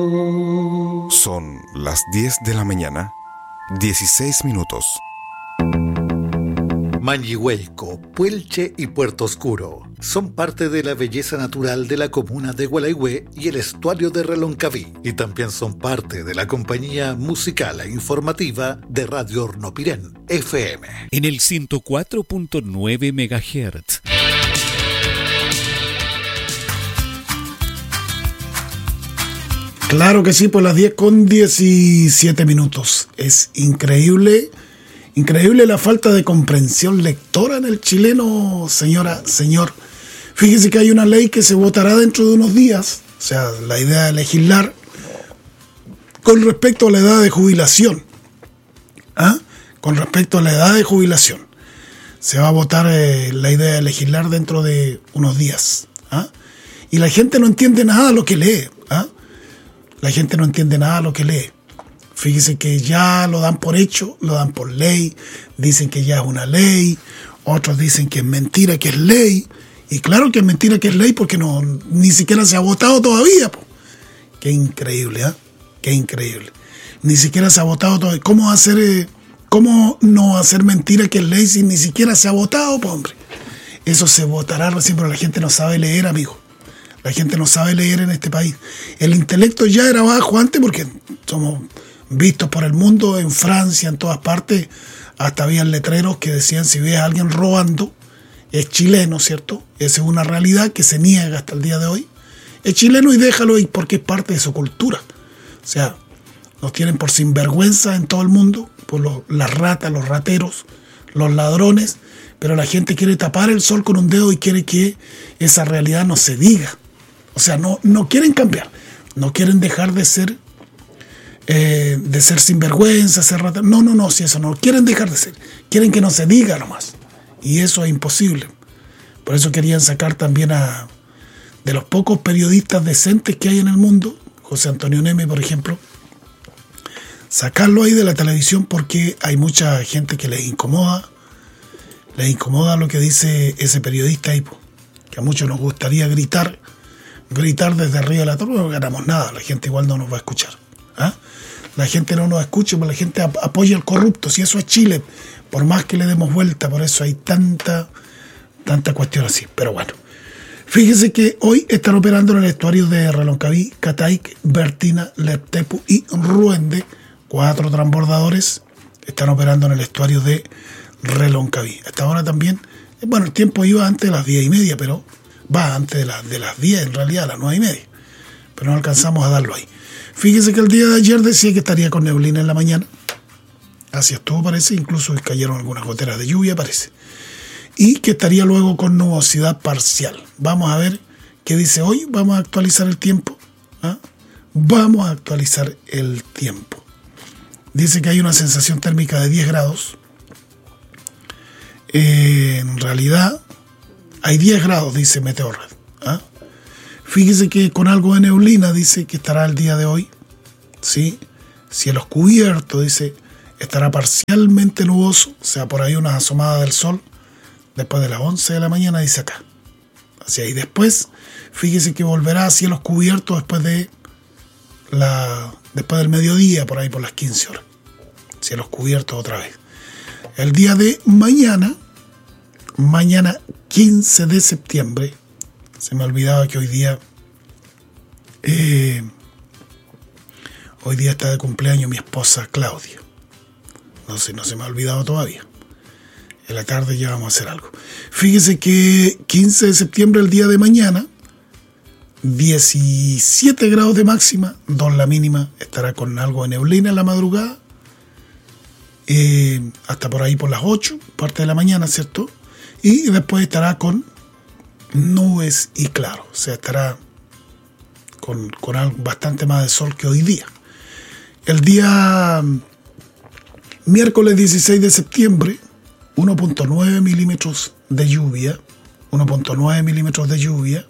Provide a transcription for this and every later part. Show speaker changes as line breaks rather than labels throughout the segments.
Son las 10 de la mañana, 16 minutos.
Mañihuelco, Puelche y Puerto Oscuro son parte de la belleza natural de la comuna de Gualeguay y el estuario de Reloncaví, y también son parte de la compañía musical e informativa de Radio Hornopirén, FM.
En el 104.9 MHz.
Claro que sí, por las 10:17 minutos. Es increíble la falta de comprensión lectora en el chileno, señora, señor. Fíjese que hay una ley que se votará dentro de unos días, o sea, la idea de legislar con respecto a la edad de jubilación. Con respecto a la edad de jubilación. Se va a votar la idea de legislar dentro de unos días. Y la gente no entiende nada de lo que lee. La gente no entiende nada de lo que lee. Fíjese que ya lo dan por hecho, lo dan por ley, dicen que ya es una ley, otros dicen que es mentira que es ley, y claro que es mentira que es ley porque ni siquiera se ha votado todavía. Qué increíble, qué increíble. Ni siquiera se ha votado todavía. ¿Cómo no hacer mentira que es ley si ni siquiera se ha votado, hombre? Eso se votará recién, pero la gente no sabe leer, amigo. La gente no sabe leer en este país. El intelecto ya era bajo antes porque somos vistos por el mundo, en Francia, en todas partes. Hasta había letreros que decían: si ves a alguien robando, es chileno, ¿cierto? Esa es una realidad que se niega hasta el día de hoy. Es chileno y déjalo ir porque es parte de su cultura. O sea, nos tienen por sinvergüenza en todo el mundo, por las ratas, los rateros, los ladrones, pero la gente quiere tapar el sol con un dedo y quiere que esa realidad no se diga. O sea, no quieren cambiar, no quieren dejar de ser sinvergüenza, ser rata. No, si eso no quieren dejar de ser, quieren que no se diga nomás. Y eso es imposible. Por eso querían sacar también de los pocos periodistas decentes que hay en el mundo, José Antonio Neme, por ejemplo, sacarlo ahí de la televisión porque hay mucha gente que les incomoda lo que dice ese periodista ahí, que a muchos nos gustaría gritar desde arriba de la torre, no ganamos nada, la gente igual no nos va a escuchar. La gente no nos escucha, pero la gente apoya al corrupto. Si eso es Chile, por más que le demos vuelta, por eso hay tanta cuestión así. Pero bueno, fíjese que hoy están operando en el estuario de Reloncaví, Cataic, Bertina, Leptepu y Ruende. 4 transbordadores están operando en el estuario de Reloncaví. Hasta ahora también, bueno, el tiempo iba antes de las 10:30, pero va antes de las 10, en realidad, a las 9:30. Pero no alcanzamos a darlo ahí. Fíjese que el día de ayer decía que estaría con neblina en la mañana. Así estuvo, parece. Incluso cayeron algunas goteras de lluvia, parece. Y que estaría luego con nubosidad parcial. Vamos a ver qué dice hoy. Vamos a actualizar el tiempo. Vamos a actualizar el tiempo. Dice que hay una sensación térmica de 10 grados. En realidad hay 10 grados, dice Meteorred. Fíjese que con algo de neblina, dice que estará el día de hoy. ¿Sí? Cielos cubiertos, dice, estará parcialmente nuboso. O sea, por ahí una asomada del sol. Después de las 11 de la mañana, dice acá. Así ahí después, fíjese que volverá a cielos cubiertos después del mediodía, por ahí por las 15 horas. Cielos cubiertos otra vez. El día de mañana 15 de septiembre, se me olvidaba que hoy día está de cumpleaños mi esposa Claudia. No se me ha olvidado todavía. En la tarde ya vamos a hacer algo. Fíjese que 15 de septiembre, el día de mañana, 17 grados de máxima, 2 la mínima, estará con algo de neblina en la madrugada, hasta por ahí por las 8, parte de la mañana, ¿cierto? Y después estará con nubes y claro, o sea, estará con algo bastante más de sol que hoy día. El día miércoles 16 de septiembre, 1.9 milímetros de lluvia, 1.9 milímetros de lluvia,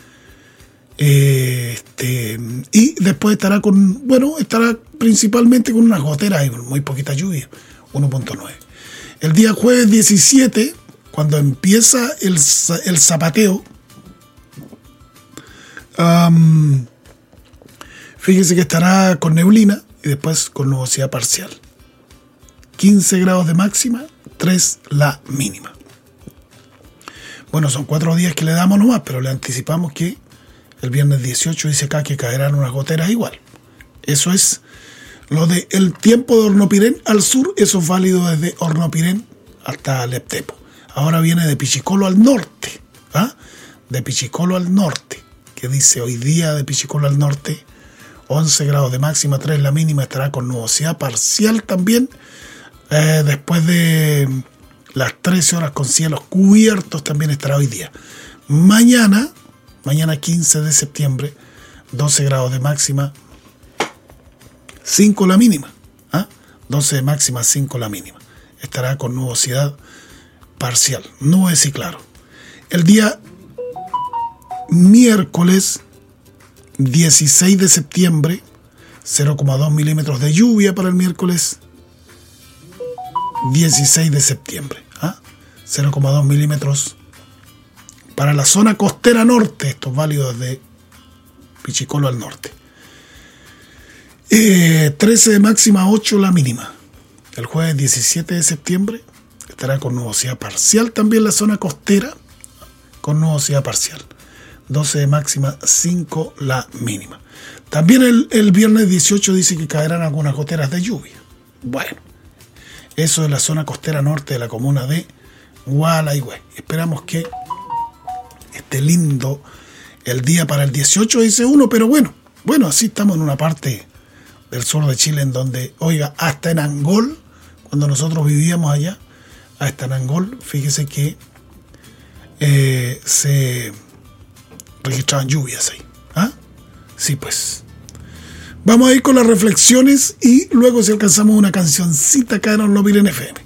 y después estará estará principalmente con unas goteras y muy poquita lluvia, 1.9. El día jueves 17, cuando empieza el zapateo, Fíjese que estará con neblina y después con nubosidad parcial. 15 grados de máxima, 3 la mínima. Bueno, son 4 días que le damos nomás, pero le anticipamos que el viernes 18 dice acá que caerán unas goteras igual. Eso es lo de el tiempo de Hornopirén al sur, eso es válido desde Hornopirén hasta Leptepo. Ahora viene de Pichicolo al norte, de Pichicolo al norte, que dice hoy día de Pichicolo al norte, 11 grados de máxima, 3 la mínima, estará con nubosidad parcial también, después de las 13 horas con cielos cubiertos también estará hoy día. Mañana 15 de septiembre, 12 grados de máxima, 5 la mínima, 12 de máxima, 5 la mínima. Estará con nubosidad parcial, nubes y claro. El día miércoles 16 de septiembre, 0,2 milímetros de lluvia para el miércoles 16 de septiembre, 0,2 milímetros para la zona costera norte, esto es válido desde Pichicolo al norte. 13 de máxima, 8 la mínima. El jueves 17 de septiembre estará con nubosidad parcial también la zona costera, con nubosidad parcial. 12 de máxima, 5 la mínima. También el viernes 18 dice que caerán algunas goteras de lluvia. Bueno, eso es la zona costera norte de la comuna de Gualeguay. Esperamos que esté lindo el día para el 18, dice uno, pero bueno, así estamos en una parte del sur de Chile en donde, oiga, hasta en Angol, cuando nosotros vivíamos allá, hasta en Angol, fíjese que se registraban lluvias ahí. Sí, pues. Vamos a ir con las reflexiones y luego si alcanzamos una cancioncita acá en Hornopirén FM.